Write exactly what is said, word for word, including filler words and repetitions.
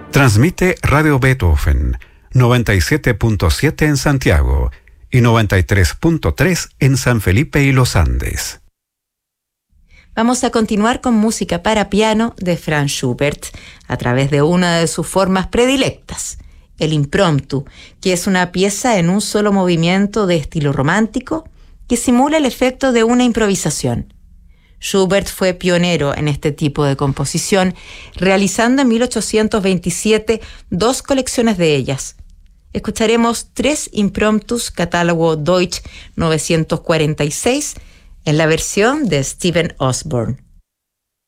Transmite Radio Beethoven, noventa y siete punto siete en Santiago y noventa y tres punto tres en San Felipe y Los Andes. Vamos a continuar con música para piano de Franz Schubert a través de una de sus formas predilectas, el impromptu, que es una pieza en un solo movimiento de estilo romántico que simula el efecto de una improvisación. Schubert fue pionero en este tipo de composición, realizando en mil ochocientos veintisiete dos colecciones de ellas. Escucharemos tres impromptus catálogo Deutsch novecientos cuarenta y seis en la versión de Stephen Osborne.